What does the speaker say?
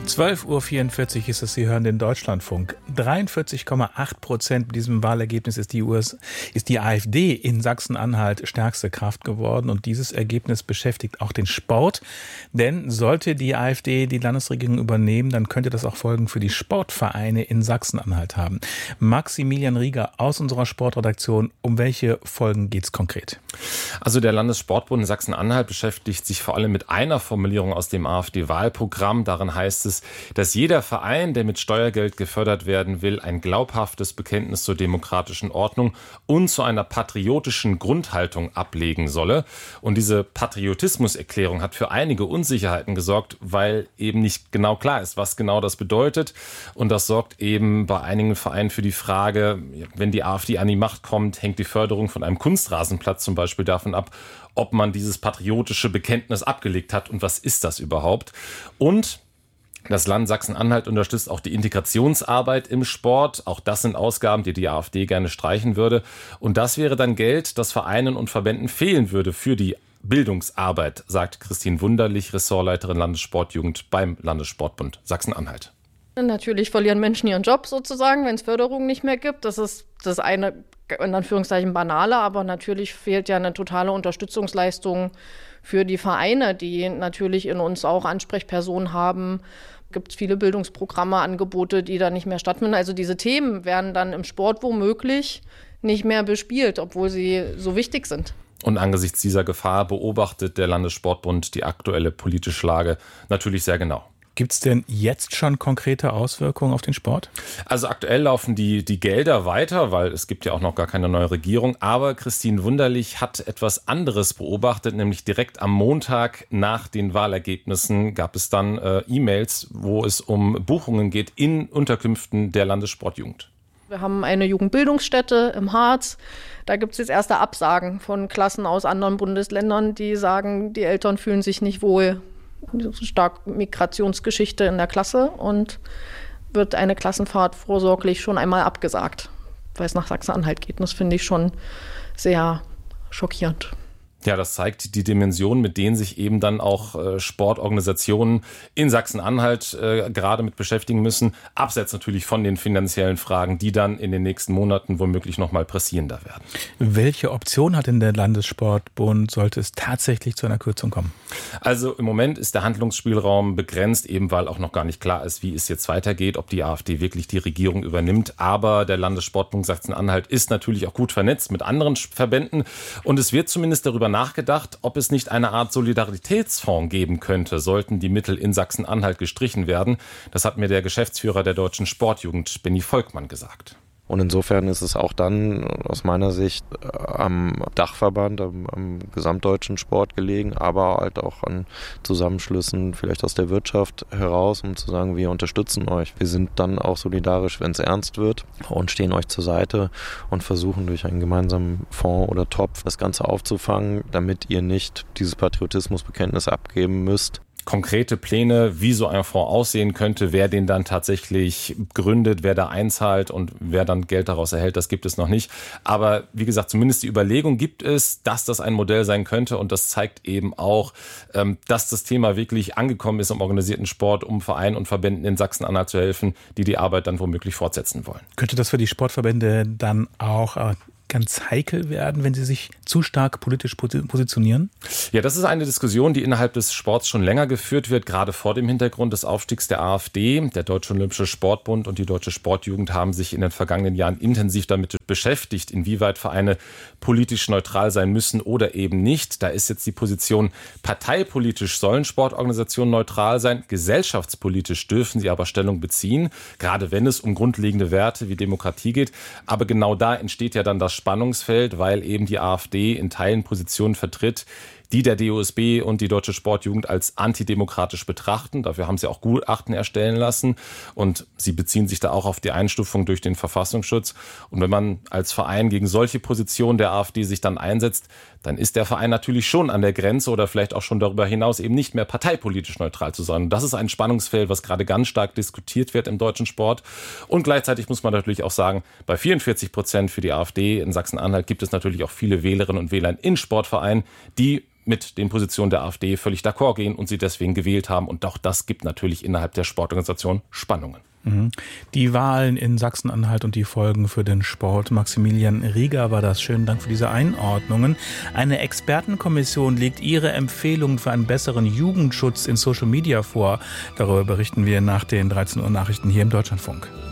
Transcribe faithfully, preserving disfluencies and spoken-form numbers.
zwölf Uhr vierundvierzig ist es, Sie hören den Deutschlandfunk. dreiundvierzig Komma acht Prozent mit diesem Wahlergebnis ist die, U S, ist die AfD in Sachsen-Anhalt stärkste Kraft geworden. Und dieses Ergebnis beschäftigt auch den Sport. Denn sollte die AfD die Landesregierung übernehmen, dann könnte das auch Folgen für die Sportvereine in Sachsen-Anhalt haben. Maximilian Rieger aus unserer Sportredaktion, um welche Folgen geht es konkret? Also der Landessportbund Sachsen-Anhalt beschäftigt sich vor allem mit einer Formulierung aus dem AfD-Wahlprogramm. Darin heißt es, dass jeder Verein, der mit Steuergeld gefördert werden will, ein glaubhaftes Bekenntnis zur demokratischen Ordnung und zu einer patriotischen Grundhaltung ablegen solle. Und diese Patriotismuserklärung hat für einige Unsicherheiten gesorgt, weil eben nicht genau klar ist, was genau das bedeutet. Und das sorgt eben bei einigen Vereinen für die Frage, wenn die AfD an die Macht kommt, hängt die Förderung von einem Kunstrasenplatz zum Beispiel davon ab, ob man dieses patriotische Bekenntnis abgelegt hat und was ist das überhaupt. Und das Land Sachsen-Anhalt unterstützt auch die Integrationsarbeit im Sport. Auch das sind Ausgaben, die die AfD gerne streichen würde. Und das wäre dann Geld, das Vereinen und Verbänden fehlen würde für die Bildungsarbeit, sagt Christine Wunderlich, Ressortleiterin Landessportjugend beim Landessportbund Sachsen-Anhalt. Natürlich verlieren Menschen ihren Job sozusagen, wenn es Förderung nicht mehr gibt. Das ist das eine, in Anführungszeichen, banale, aber natürlich fehlt ja eine totale Unterstützungsleistung für die Vereine, die natürlich in uns auch Ansprechpersonen haben. Gibt es viele Bildungsprogramme, Angebote, die da nicht mehr stattfinden. Also diese Themen werden dann im Sport womöglich nicht mehr bespielt, obwohl sie so wichtig sind. Und angesichts dieser Gefahr beobachtet der Landessportbund die aktuelle politische Lage natürlich sehr genau. Gibt es denn jetzt schon konkrete Auswirkungen auf den Sport? Also aktuell laufen die, die Gelder weiter, weil es gibt ja auch noch gar keine neue Regierung. Aber Christine Wunderlich hat etwas anderes beobachtet, nämlich direkt am Montag nach den Wahlergebnissen gab es dann äh, E-Mails, wo es um Buchungen geht in Unterkünften der Landessportjugend. Wir haben eine Jugendbildungsstätte im Harz. Da gibt es jetzt erste Absagen von Klassen aus anderen Bundesländern, die sagen, die Eltern fühlen sich nicht wohl. Stark Migrationsgeschichte in der Klasse und wird eine Klassenfahrt vorsorglich schon einmal abgesagt, weil es nach Sachsen-Anhalt geht. Und das finde ich schon sehr schockierend. Ja, das zeigt die Dimension, mit denen sich eben dann auch äh, Sportorganisationen in Sachsen-Anhalt äh, gerade mit beschäftigen müssen. Abseits natürlich von den finanziellen Fragen, die dann in den nächsten Monaten womöglich noch mal pressierender werden. Welche Option hat denn der Landessportbund, sollte es tatsächlich zu einer Kürzung kommen? Also im Moment ist der Handlungsspielraum begrenzt, eben weil auch noch gar nicht klar ist, wie es jetzt weitergeht, ob die AfD wirklich die Regierung übernimmt. Aber der Landessportbund Sachsen-Anhalt ist natürlich auch gut vernetzt mit anderen Verbänden. Und es wird zumindest darüber nachgedacht, ob es nicht eine Art Solidaritätsfonds geben könnte, sollten die Mittel in Sachsen-Anhalt gestrichen werden. Das hat mir der Geschäftsführer der Deutschen Sportjugend, Benny Volkmann, gesagt. Und insofern ist es auch dann aus meiner Sicht am Dachverband, am, am gesamtdeutschen Sport gelegen, aber halt auch an Zusammenschlüssen vielleicht aus der Wirtschaft heraus, um zu sagen, wir unterstützen euch. Wir sind dann auch solidarisch, wenn es ernst wird und stehen euch zur Seite und versuchen durch einen gemeinsamen Fonds oder Topf das Ganze aufzufangen, damit ihr nicht dieses Patriotismusbekenntnis abgeben müsst. Konkrete Pläne, wie so ein Fonds aussehen könnte, wer den dann tatsächlich gründet, wer da einzahlt und wer dann Geld daraus erhält, das gibt es noch nicht. Aber wie gesagt, zumindest die Überlegung gibt es, dass das ein Modell sein könnte und das zeigt eben auch, dass das Thema wirklich angekommen ist im organisierten Sport, um Vereinen und Verbänden in Sachsen-Anhalt zu helfen, die die Arbeit dann womöglich fortsetzen wollen. Könnte das für die Sportverbände dann auch ganz heikel werden, wenn sie sich zu stark politisch positionieren? Ja, das ist eine Diskussion, die innerhalb des Sports schon länger geführt wird, gerade vor dem Hintergrund des Aufstiegs der AfD. Der Deutsche Olympische Sportbund und die Deutsche Sportjugend haben sich in den vergangenen Jahren intensiv damit beschäftigt, inwieweit Vereine politisch neutral sein müssen oder eben nicht. Da ist jetzt die Position, parteipolitisch sollen Sportorganisationen neutral sein, gesellschaftspolitisch dürfen sie aber Stellung beziehen, gerade wenn es um grundlegende Werte wie Demokratie geht. Aber genau da entsteht ja dann das Spannungsfeld, weil eben die AfD in Teilen Positionen vertritt, die der D O S B und die Deutsche Sportjugend als antidemokratisch betrachten. Dafür haben sie auch Gutachten erstellen lassen und sie beziehen sich da auch auf die Einstufung durch den Verfassungsschutz. Und wenn man als Verein gegen solche Positionen der AfD sich dann einsetzt, dann ist der Verein natürlich schon an der Grenze oder vielleicht auch schon darüber hinaus eben nicht mehr parteipolitisch neutral zu sein. Und das ist ein Spannungsfeld, was gerade ganz stark diskutiert wird im deutschen Sport. Und gleichzeitig muss man natürlich auch sagen, bei vierundvierzig Prozent für die AfD in Sachsen-Anhalt gibt es natürlich auch viele Wählerinnen und Wähler in Sportvereinen, die mit den Positionen der AfD völlig d'accord gehen und sie deswegen gewählt haben. Und auch das gibt natürlich innerhalb der Sportorganisation Spannungen. Die Wahlen in Sachsen-Anhalt und die Folgen für den Sport. Maximilian Rieger war das. Schönen Dank für diese Einordnungen. Eine Expertenkommission legt ihre Empfehlungen für einen besseren Jugendschutz in Social Media vor. Darüber berichten wir nach den dreizehn Uhr Nachrichten hier im Deutschlandfunk.